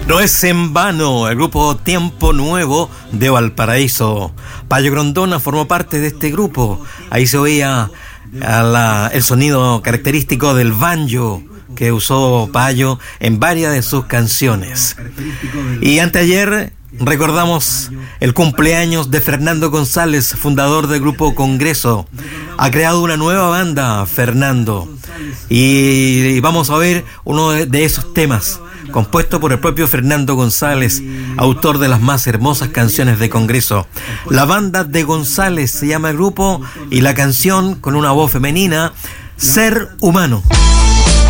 No es en vano, el grupo Tiempo Nuevo de Valparaíso. Payo Grondona formó parte de este grupo. Ahí se oía el sonido característico del banjo que usó Payo en varias de sus canciones. Y anteayer recordamos el cumpleaños de Fernando González, fundador del grupo Congreso. Ha creado una nueva banda, Fernando, y vamos a ver uno de esos temas compuesto por el propio Fernando González, autor de las más hermosas canciones de Congreso. La Banda de González se llama el grupo, y la canción, con una voz femenina, Ser Humano.